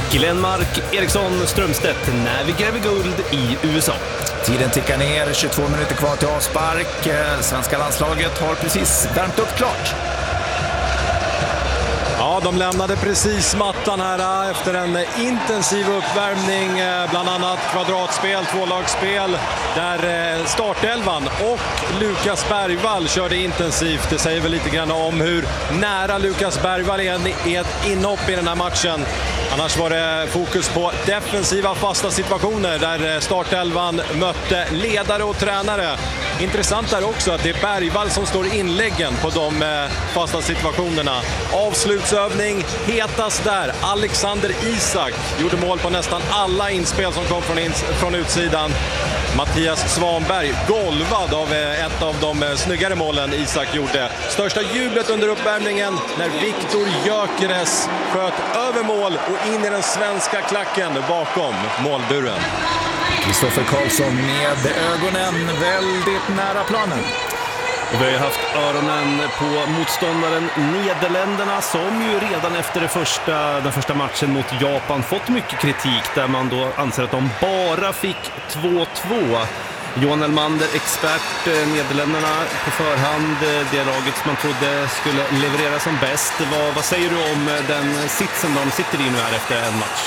Glenmark, Eriksson, Strömstedt när vi gräver guld i USA. Tiden tickar ner, 22 minuter kvar till avspark. Svenska landslaget har precis värmt upp klart. Ja, de lämnade precis mattan här efter en intensiv uppvärmning, bland annat kvadratspel, tvålagsspel, där startelvan och Lukas Bergvall körde intensivt. Det säger väl lite grann om hur nära Lukas Bergvall är ett inhopp i den här matchen. Annars var det fokus på defensiva fasta situationer där startelvan mötte ledare och tränare. Intressant är också att det är Bergvall som står inläggen på de fasta situationerna. Avslutsövning, hetast där. Alexander Isak gjorde mål på nästan alla inspel som kom från utsidan. Mattias Svanberg golvad av ett av de snyggare målen Isak gjorde. Största jublet under uppvärmningen när Viktor Gyökeres sköt över mål och in i den svenska klacken bakom målburen. Kristoffer Karlsson med ögonen väldigt nära planen. Och vi har haft öronen på motståndaren Nederländerna som ju redan efter den första matchen mot Japan fått mycket kritik där man då anser att de bara fick 2-2. Johan Elmander, expert, Nederländerna på förhand, det laget som man trodde skulle leverera som bäst. Vad säger du om den sitsen de sitter i nu här efter en match?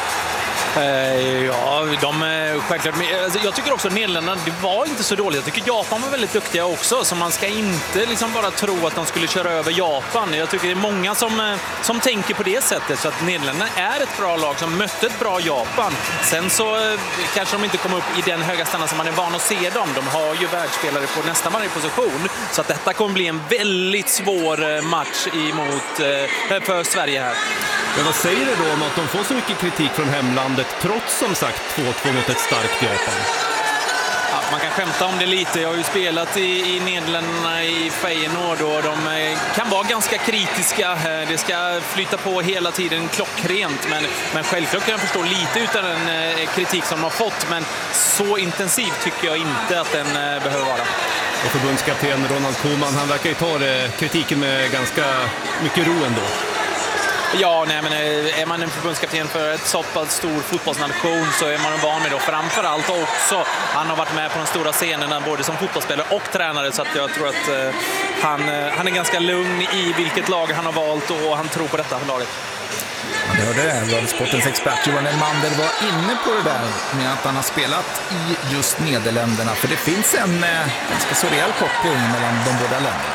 Ja, självklart. Jag tycker också att Nederländerna, det var inte så dåligt. Jag tycker Japan var väldigt duktiga också, så man ska inte liksom bara tro att de skulle köra över Japan. Jag tycker det är många som tänker på det sättet, så att Nederländerna är ett bra lag som mötte ett bra Japan. Sen så kanske de inte kommer upp i den höga standard som man är van att se dem. De har ju världsspelare på nästan varje position, så att detta kommer bli en väldigt svår match för Sverige här. Men vad säger du då om att de får så mycket kritik från hemlandet trots som sagt 2-2 mot ett starkt Japan? Ja, man kan skämta om det lite. Jag har ju spelat i Nederländerna i Feyenoord och de kan vara ganska kritiska. Det ska flytta på hela tiden klockrent, men självklart kan jag förstå lite utan den kritik som de har fått, men så intensiv tycker jag inte att den behöver vara. Och förbundskapten Ronald Koeman, han verkar ju ta kritiken med ganska mycket ro ändå. Ja, nej, men är man en förbundskapten för ett så pass stor fotbollsnation så är man van med det. Och framförallt också, han har varit med på de stora scenerna både som fotbollsspelare och tränare, så att jag tror att han är ganska lugn i vilket lag han har valt och han tror på detta laget. Det hörde Sportens expert Johan Elmander var inne på det där med att han har spelat i just Nederländerna, för det finns en ganska surreal koppling mellan de båda länderna.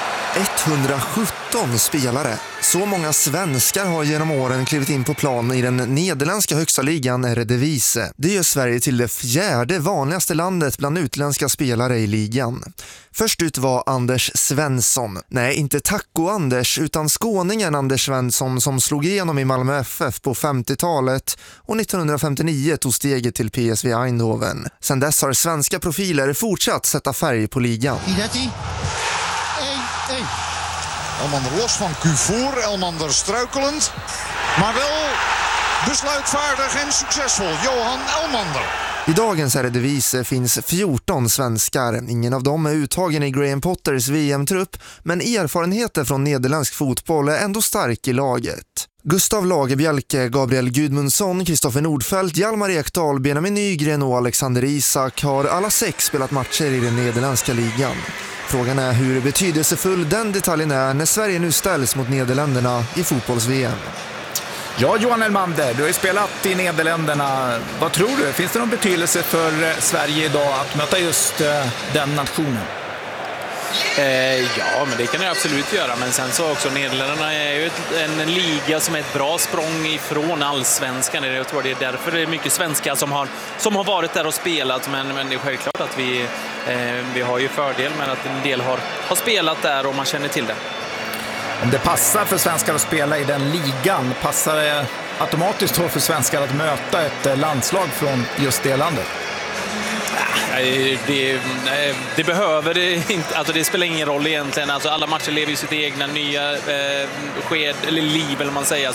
117 spelare. Så många svenskar har genom åren klivit in på plan i den nederländska högsta ligan Eredivisie. Det gör Sverige till det fjärde vanligaste landet bland utländska spelare i ligan. Först ut var Anders Svensson. Nej, inte Taco-Anders utan skåningen Anders Svensson som slog igenom i Malmö FF på 50-talet och 1959 tog steget till PSV Eindhoven. Sedan dess har svenska profiler fortsatt sätta färg på ligan. Elmander los van Cuvour, Elmander struikelend, maar wel besluitvaardig en succesvol. Johan Elmander. I dagens Eredivisie finns 14 svenskar. Ingen av dem är uttagen i Graham Potters VM-trupp, men erfarenheten från nederländsk fotboll är ändå stark i laget. Gustav Lagerbjälke, Gabriel Gudmundsson, Kristoffer Nordfeldt, Hjalmar Ekdal, Benjamin Nygren och Alexander Isak har alla 6 spelat matcher i den nederländska ligan. Frågan är hur betydelsefull den detaljen är när Sverige nu ställs mot Nederländerna i fotbolls-VM. Ja, Johan Elmander, du har ju spelat i Nederländerna. Vad tror du? Finns det någon betydelse för Sverige idag att möta just den nationen? Ja, men det kan det absolut göra. Men sen så också, Nederländerna är ju en liga som är ett bra språng ifrån allsvenskan. Jag tror det är därför det är mycket svenskar som har varit där och spelat. Men det är självklart att vi har ju fördel med att en del har spelat där och man känner till det. Om det passar för svenskar att spela i den ligan, passar det automatiskt då för svenskar att möta ett landslag från just det landet? Det behöver det inte. Alltså det spelar ingen roll egentligen. Alltså alla matcher lever i sitt egna nya sked eller liv, eller man säger.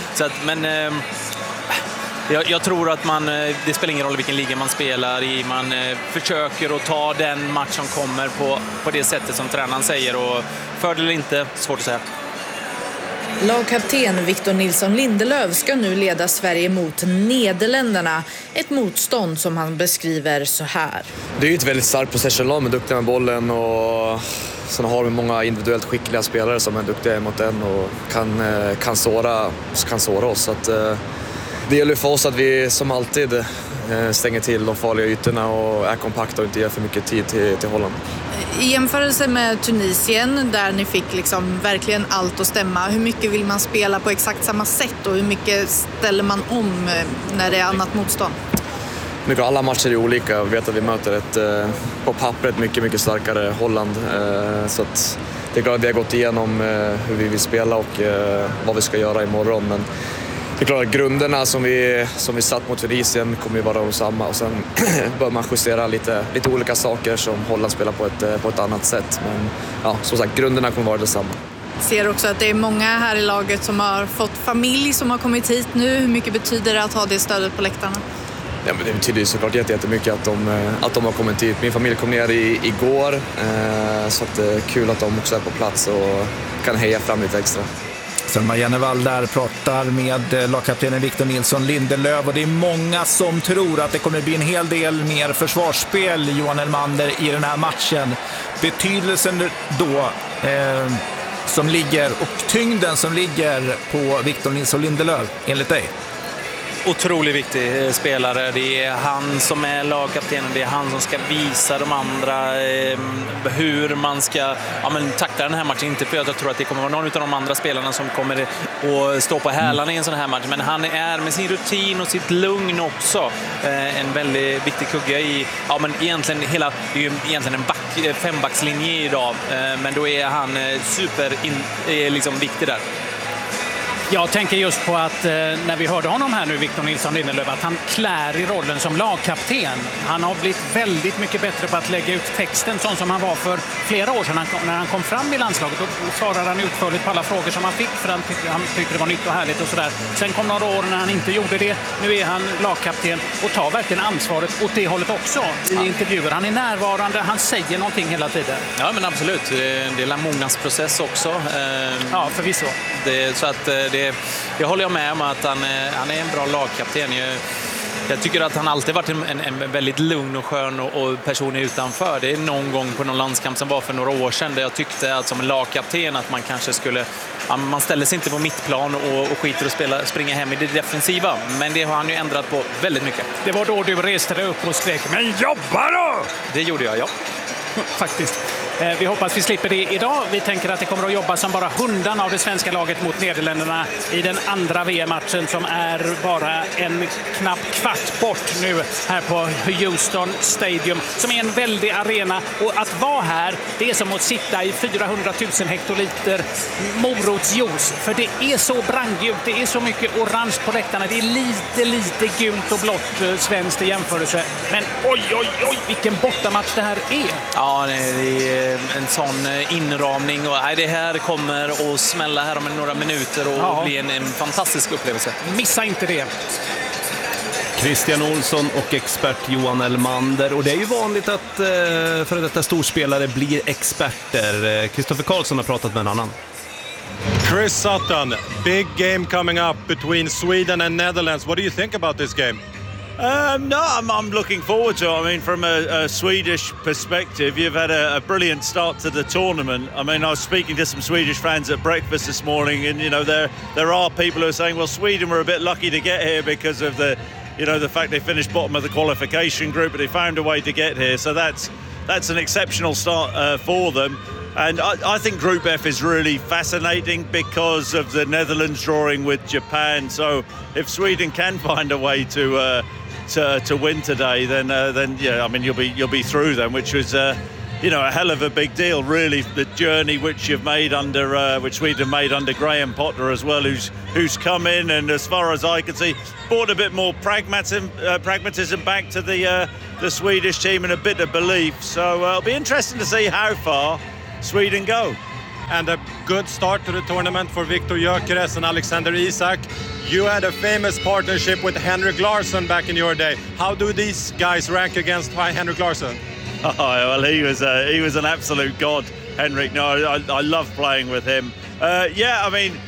Jag tror att det spelar ingen roll vilken liga man spelar i. Man försöker att ta den match som kommer på det sättet som tränaren säger. Och fördel eller inte, svårt att säga. Lagkapten Victor Nilsson Lindelöf ska nu leda Sverige mot Nederländerna. Ett motstånd som han beskriver så här. Det är ju ett väldigt starkt possession-lag med duktiga med bollen och sen har vi många individuellt skickliga spelare som är duktiga mot den och kan såra oss. Så att, det gäller för oss att vi som alltid stänger till de farliga ytorna och är kompakta och inte ger för mycket tid till Holland. I jämförelse med Tunisien där ni fick liksom verkligen allt att stämma, hur mycket vill man spela på exakt samma sätt och hur mycket ställer man om när det är annat motstånd? Alla matcher är olika. Vi vet att vi möter ett på pappret mycket starkare Holland. Så att det är klart att vi har gått igenom hur vi vill spela och vad vi ska göra imorgon. Men det är klart att grunderna som vi satt mot Tunisien kommer ju vara de samma. Och sen bör man justera lite olika saker som Holland spelar på ett annat sätt. Men ja, som sagt, grunderna kommer vara detsamma. Ser också att det är många här i laget som har fått familj som har kommit hit nu. Hur mycket betyder det att ha det stödet på läktarna? Ja, men det betyder ju såklart jättemycket att de har kommit hit. Min familj kom ner igår, så att det är kul att de också är på plats och kan heja fram lite extra. Selma Jennevall där pratar med lagkaptenen Victor Nilsson Lindelöf och det är många som tror att det kommer bli en hel del mer försvarsspel, Johan Elmander, i den här matchen. Betydelsen då som ligger och tyngden som ligger på Victor Nilsson Lindelöf enligt dig? Otroligt viktig spelare. Det är han som är lagkaptenen. Det är han som ska visa de andra hur man ska tackla den här matchen. Inte för att jag tror att det kommer vara någon av de andra spelarna som kommer att stå på hälarna i en sån här match. Men han är med sin rutin och sitt lugn också en väldigt viktig kugge i egentligen det är ju egentligen en fembackslinje idag. Men då är han viktig där. Jag tänker just på att när vi hörde honom här nu, Victor Nilsson Lindelöf, att han klär i rollen som lagkapten. Han har blivit väldigt mycket bättre på att lägga ut texten, sån som han var för flera år sedan när han kom fram i landslaget. Då svarade han utförligt på alla frågor som han fick, för han tyckte det var nytt och härligt och sådär. Sen kom några år när han inte gjorde det. Nu är han lagkapten och tar verkligen ansvaret åt det hållet också i intervjuer. Han är närvarande, han säger någonting hela tiden. Ja, men absolut. Det är en mognadsprocess också. Ja, förvisso. Så att det håller jag med om att han är en bra lagkapten. Jag tycker att han alltid varit en väldigt lugn och skön och person utanför. Det är någon gång på någon landskamp som var för några år sedan där jag tyckte att som en lagkapten att man kanske skulle... Man ställer sig inte på mittplan och skiter och springa hem i det defensiva. Men det har han ju ändrat på väldigt mycket. Det var då du reste dig upp och skrek, men jobba då! Det gjorde jag, ja. Faktiskt. Vi hoppas vi slipper det idag. Vi tänker att det kommer att jobba som bara hundarna av det svenska laget mot Nederländerna i den andra VM-matchen som är bara en knapp kvart bort nu här på Houston Stadium, som är en väldig arena. Och att vara här, det är som att sitta i 400 000 hektoliter morotsjuice. För det är så brandgult, det är så mycket orange på läktarna. Det är lite gult och blått svenskt i jämförelse. Men oj, vilken bortamatch det här är. Ja, det är en sån inramning och det här kommer att smälla här om några minuter och bli en fantastisk upplevelse. Missa inte det. Christian Olsson och expert Johan Elmander. Och det är ju vanligt att för detta storspelare blir experter. Kristoffer Karlsson har pratat med en annan. Chris Sutton, big game coming up between Sweden and Netherlands. What do you think about this game? No, I'm looking forward to it. I mean, from a Swedish perspective, you've had a brilliant start to the tournament. I mean, I was speaking to some Swedish fans at breakfast this morning, and there are people who are saying, well, Sweden were a bit lucky to get here because of the fact they finished bottom of the qualification group, but they found a way to get here. So that's an exceptional start for them. And I think Group F is really fascinating because of the Netherlands drawing with Japan. So if Sweden can find a way to win today, then yeah, I mean you'll be through them, which was a hell of a big deal, really. The journey which you've made which Sweden made under Graham Potter as well, who's come in and, as far as I can see, brought a bit more pragmatism back to the Swedish team and a bit of belief. So it'll be interesting to see how far Sweden go. And a good start to the tournament for Viktor Gyökeres and Alexander Isak. You had a famous partnership with Henrik Larsson back in your day. How do these guys rank against Henrik Larsson? Oh, well, he was an absolute god, Henrik. No, I love playing with him. Yeah, I mean,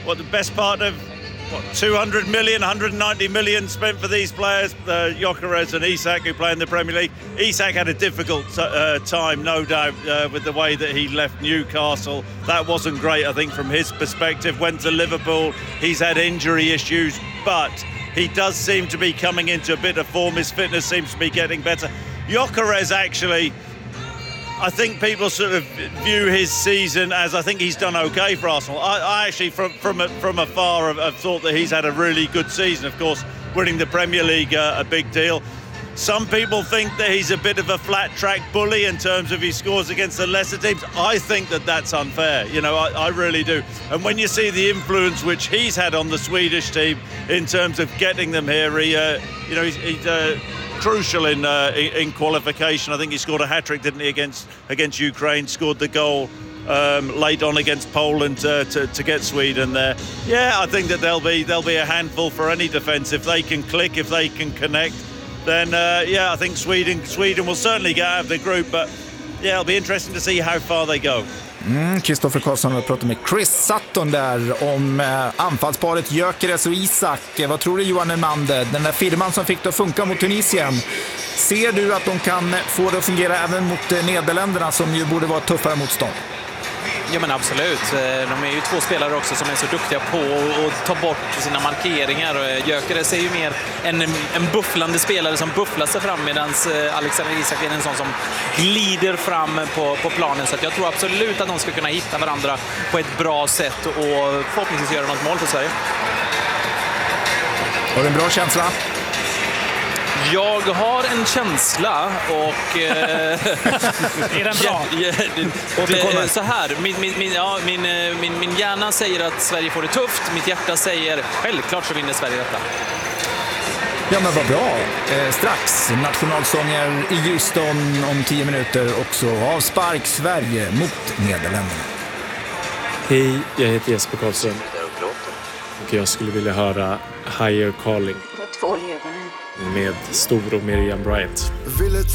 the best part of 200 million, 190 million spent for these players, Gyökeres and Isak, who play in the Premier League. Isak had a difficult time, no doubt, with the way that he left Newcastle. That wasn't great, I think, from his perspective. Went to Liverpool, he's had injury issues, but he does seem to be coming into a bit of form. His fitness seems to be getting better. Gyökeres, actually, I think people sort of view his season as, I think he's done okay for Arsenal. I actually, from afar, have thought that he's had a really good season. Of course, winning the Premier League, a big deal. Some people think that he's a bit of a flat-track bully in terms of his scores against the lesser teams. I think that that's unfair. You know, I really do. And when you see the influence which he's had on the Swedish team in terms of getting them here, he's crucial in qualification. I think he scored a hat-trick, didn't he, against Ukraine, scored the goal late on against Poland to get Sweden there. Yeah, I think that they'll be a handful for any defence. If they can click, if they can connect, then I think Sweden will certainly get out of the group, but yeah, it'll be interesting to see how far they go. Kristoffer Karlsson har pratat med Chris Sutton där om anfallsparet Gyökeres och Isak. Vad tror du, Johan Elmander? Den där firman som fick det att funka mot Tunisien. Ser du att de kan få det att fungera även mot Nederländerna, som ju borde vara ett tuffare motstånd? Ja, men absolut. De är ju två spelare också som är så duktiga på att ta bort sina markeringar. Gyökeres är ju mer en bufflande spelare som bufflar sig fram, medan Alexander Isak är en sån som glider fram på planen. Så att jag tror absolut att de ska kunna hitta varandra på ett bra sätt och förhoppningsvis göra något mål för Sverige. Har du en bra känsla? Jag har en känsla och... är den bra? Så här, min hjärna säger att Sverige får det tufft. Mitt hjärta säger självklart så vinner Sverige detta. Ja, men vad bra. Strax nationalsånger i Houston om 10 minuter också. Avspark Sverige mot Nederländerna. Hej, jag heter Jesper Karlsson. Och jag skulle vilja höra Higher Calling med Stor och Miriam Bryant. Ville